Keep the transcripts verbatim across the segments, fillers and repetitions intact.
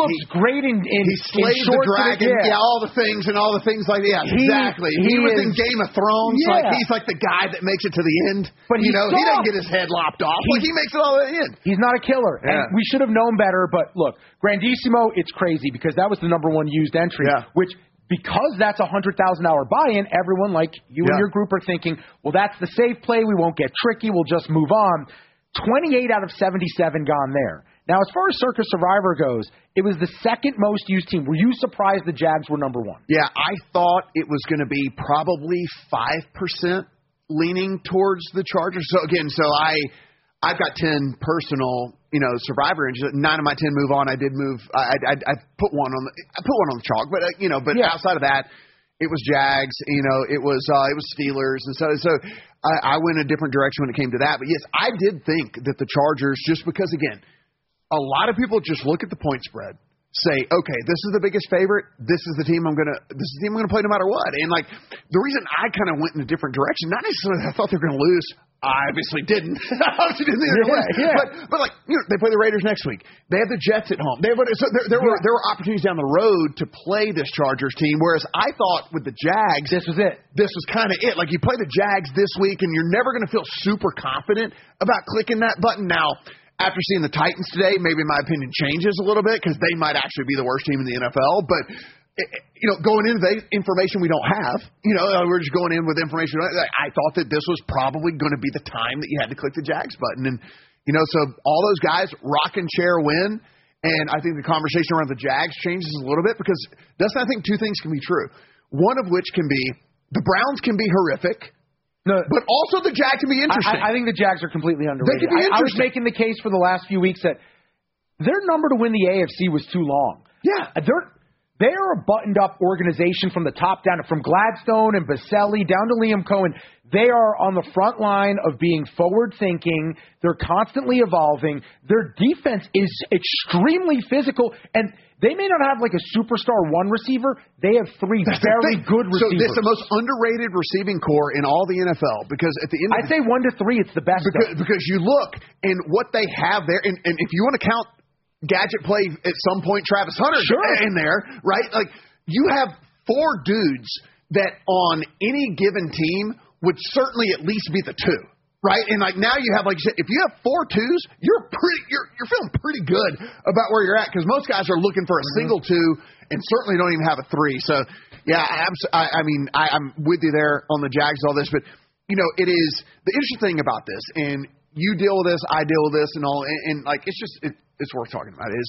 looks he, great in, in he slays in the shorts dragon, and, yeah. yeah, all the things and all the things like that. Yeah, he, exactly. He, he was is, in Game of Thrones. Yeah. Like he's like the guy that makes it to the end. But you know, soft. he doesn't get his head lopped off. Like he makes it all to the end. He's not a killer. Yeah. And we should have known better. But look, Grandissimo, it's crazy because that was the number one used entry, yeah. which because that's a one hundred thousand dollars buy-in, everyone like you yeah. and your group are thinking, well, that's the safe play. We won't get tricky. We'll just move on. twenty-eight out of seventy-seven gone there. Now, as far as Circus Survivor goes, it was the second most used team. Were you surprised the Jags were number one? Yeah, I thought it was going to be probably five percent leaning towards the Chargers. So, again, so I, I've got ten personal, you know, Survivor entries. Nine of my ten move on. I did move. I, I, I put one on the, I put one on the chalk, but, uh, you know, but yeah. outside of that, it was Jags, you know, it was uh, it was Steelers. And so, so I, I went a different direction when it came to that. But, yes, I did think that the Chargers, just because, again, a lot of people just look at the point spread, say, okay, this is the biggest favorite. This is the team I'm gonna. This is the team I'm gonna play no matter what. And like the reason I kind of went in a different direction, not necessarily I thought they were gonna lose. I obviously didn't. I obviously didn't think they were gonna lose. Yeah, yeah. But but like you know, they play the Raiders next week. They have the Jets at home. They have, so there, there were there were opportunities down the road to play this Chargers team. Whereas I thought with the Jags, this was it. This was kind of it. Like you play the Jags this week, and you're never gonna feel super confident about clicking that button now. After seeing the Titans today, maybe my opinion changes a little bit because they might actually be the worst team in the N F L. But, you know, going into the information we don't have, you know, we're just going in with information. I thought that this was probably going to be the time that you had to click the Jags button. And, you know, so all those guys, rocking chair win. And I think the conversation around the Jags changes a little bit because Dustin, I think two things can be true. One of which can be the Browns can be horrific. No, but also the Jags can be interesting. I, I think the Jags are completely underrated. They can be I, I was interesting. making the case for the last few weeks that their number to win the A F C was too long. Yeah. They're, they're a buttoned-up organization from the top down, from Gladstone and Baselli down to Liam Cohen. They are on the front line of being forward-thinking. They're constantly evolving. Their defense is extremely physical, and they may not have like a superstar one receiver. They have three That's very good receivers. So this is the most underrated receiving core in all the N F L because at the end of I'd say one to three, it's the best. Because, because you look and what they have there, and, and if you want to count gadget play at some point, Travis Hunter sure. in there, right? Like you have four dudes that on any given team would certainly at least be the two. Right, and like now you have like you said, if you have four twos, you're pretty, you're you're feeling pretty good about where you're at because most guys are looking for a mm-hmm. single two and certainly don't even have a three. So yeah, I, I, I mean I, I'm with you there on the Jags and all this, but you know it is the interesting thing about this, and you deal with this, I deal with this, and all, and, and like it's just it, it's worth talking about. Is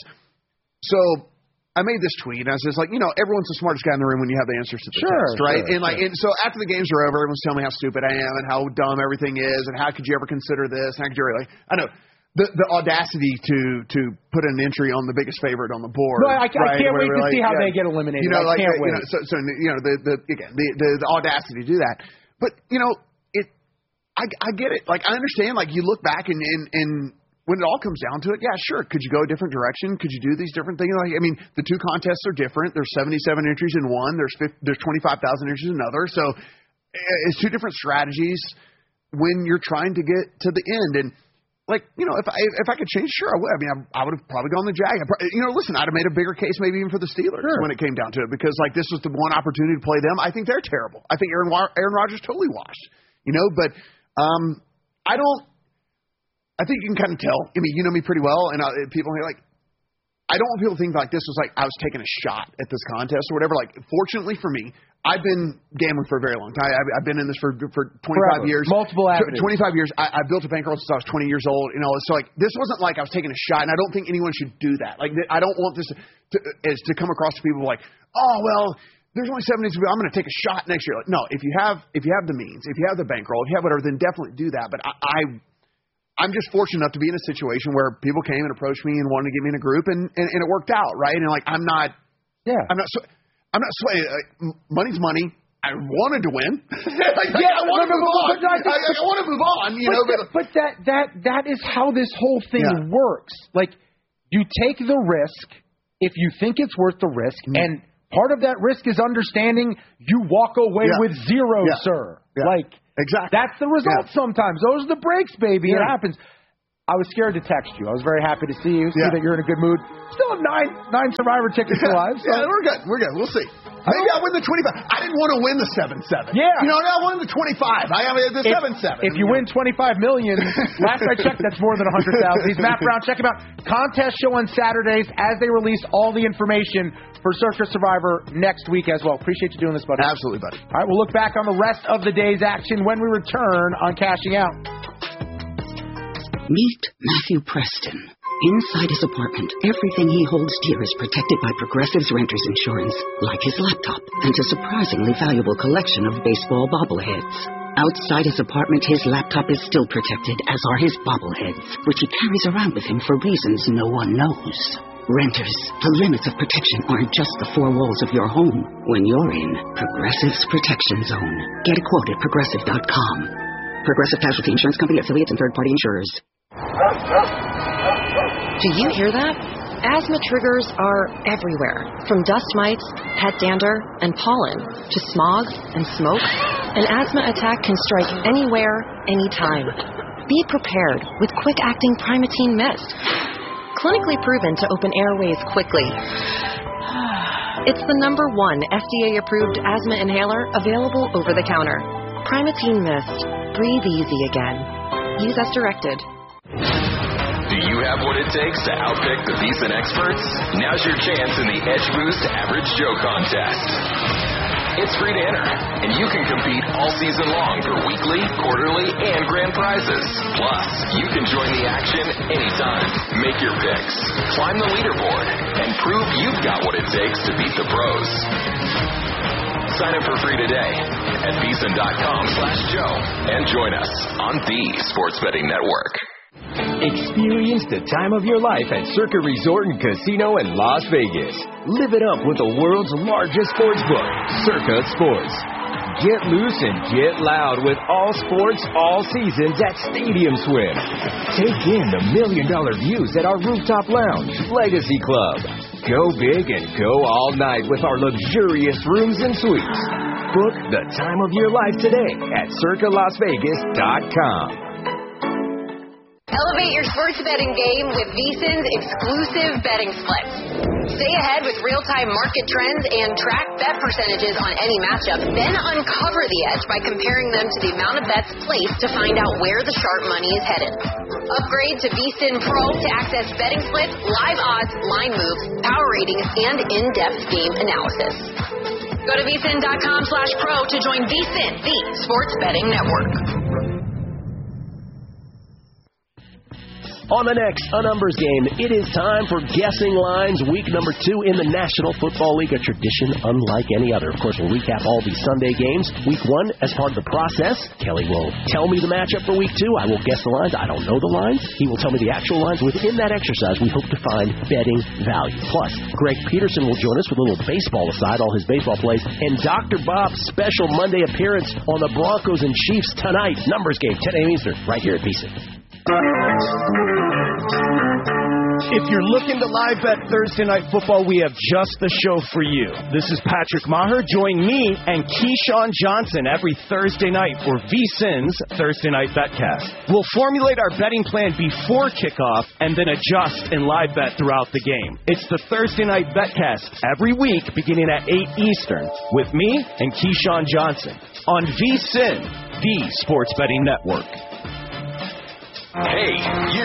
so. I made this tweet, and I was just like, you know, everyone's the smartest guy in the room when you have the answers to the sure, test, right? Sure, and like, sure. and so after the games are over, everyone's telling me how stupid I am and how dumb everything is, and how could you ever consider this? And how could you ever, like, I know the the audacity to to put an entry on the biggest favorite on the board. No, I, I right? can't wait to like, see how yeah. they get eliminated. You know, I like can't you wait. know, so, so you know the the again the, the the audacity to do that, but you know it. I I get it. Like I understand. Like you look back and and and. When it all comes down to it, yeah, sure. Could you go a different direction? Could you do these different things? Like, I mean, the two contests are different. There's seventy-seven entries in one. There's fifty, there's twenty-five thousand entries in another. So it's two different strategies when you're trying to get to the end. And like, you know, if I if I could change, sure, I would. I mean, I, I would have probably gone the Jag. I probably, you know, listen, I'd have made a bigger case maybe even for the Steelers sure. when it came down to it because like this was the one opportunity to play them. I think they're terrible. I think Aaron Aaron Rodgers totally washed. You know, but um, I don't. I think you can kind of tell. I mean, you know me pretty well, and uh, people are like, I don't want people to think like this was like I was taking a shot at this contest or whatever. Like, fortunately for me, I've been gambling for a very long time. I've, I've been in this for for twenty-five Forever. years, multiple avenues. twenty-five years. I, I built a bankroll since I was twenty years old. You know, so like this wasn't like I was taking a shot, and I don't think anyone should do that. Like, I don't want this to, to as to come across to people like, oh well. There's only seventy people. I'm going to take a shot next year. Like, no, if you have if you have the means, if you have the bankroll, if you have whatever, then definitely do that. But I. I I'm just fortunate enough to be in a situation where people came and approached me and wanted to get me in a group, and, and, and it worked out, right? And like, I'm not, yeah, I'm not, I'm not swaying. Like, money's money. I wanted to win. like, yeah, I want to move on. But, but, I, I, I want to move on. You but know, that, but, but that that that is how this whole thing yeah. works. Like, you take the risk if you think it's worth the risk, mm. and part of that risk is understanding you walk away yeah. with zero, yeah. sir. Yeah. Like. Exactly. That's the result yeah. sometimes. Those are the breaks, baby. Yeah. It happens. I was scared to text you. I was very happy to see you, see yeah. that you're in a good mood. Still have nine nine Survivor tickets alive. So. Yeah, we're good. We're good. We'll see. Maybe I win the twenty-five. I didn't want to win the seven seven. Yeah. You know, I won the twenty-five. I have the seven seven. If you win twenty-five million dollars, last I checked, that's more than one hundred thousand dollars. He's Matt Brown. Check him out. Contest show on Saturdays as they release all the information for Circa Survivor next week as well. Appreciate you doing this, buddy. Absolutely, buddy. All right, we'll look back on the rest of the day's action when we return on Cashing Out. Meet Matthew Preston. Inside his apartment, everything he holds dear is protected by Progressive's Renters Insurance, like his laptop and a surprisingly valuable collection of baseball bobbleheads. Outside his apartment, his laptop is still protected, as are his bobbleheads, which he carries around with him for reasons no one knows. Renters, the limits of protection aren't just the four walls of your home when you're in Progressive's Protection Zone. Get a quote at Progressive dot com. Progressive Casualty Insurance Company, affiliates, and third-party insurers. Do you hear that? Asthma triggers are everywhere, from dust mites, pet dander, and pollen, to smog and smoke. An asthma attack can strike anywhere, anytime. Be prepared with quick-acting Primatene Mist. Clinically proven to open airways quickly. It's the number one F D A-approved asthma inhaler available over the counter. Primatene Mist. Breathe easy again. Use as directed. Do you have what it takes to outpick the VSiN experts? Now's your chance in the Edge Boost Average Joe contest. It's free to enter, and you can compete all season long for weekly, quarterly, and grand prizes. Plus, you can join the action anytime. Make your picks, climb the leaderboard, and prove you've got what it takes to beat the pros. Sign up for free today at VSiN dot com slash Joe and join us on the Sports Betting Network. Experience the time of your life at Circa Resort and Casino in Las Vegas. Live it up with the world's largest sports book, Circa Sports. Get loose and get loud with all sports, all seasons at Stadium Swim. Take in the million-dollar views at our rooftop lounge, Legacy Club. Go big and go all night with our luxurious rooms and suites. Book the time of your life today at Circa Las Vegas dot com. Elevate your sports betting game with VSiN's exclusive betting splits. Stay ahead with real-time market trends and track bet percentages on any matchup. Then uncover the edge by comparing them to the amount of bets placed to find out where the sharp money is headed. Upgrade to VSiN Pro to access betting splits, live odds, line moves, power ratings, and in-depth game analysis. Go to VSiN dot com slash pro to join VSiN, the sports betting network. On the next A Numbers Game, it is time for Guessing Lines, week number two in the National Football League, a tradition unlike any other. Of course, we'll recap all the Sunday games. Week one, as part of the process, Kelly will tell me the matchup for week two. I will guess the lines. I don't know the lines. He will tell me the actual lines. Within that exercise, we hope to find betting value. Plus, Greg Peterson will join us with a little baseball aside, all his baseball plays, and Doctor Bob's special Monday appearance on the Broncos and Chiefs tonight. Numbers Game, ten a.m. Eastern, right here at VSiN. If you're looking to live bet Thursday Night Football, we have just the show for you. This is Patrick Maher. Join me and Keyshawn Johnson every Thursday night for VSiN's Thursday Night Betcast. We'll formulate our betting plan before kickoff and then adjust and live bet throughout the game. It's the Thursday Night Betcast every week beginning at eight Eastern with me and Keyshawn Johnson on VSiN, the Sports Betting Network. Hey, you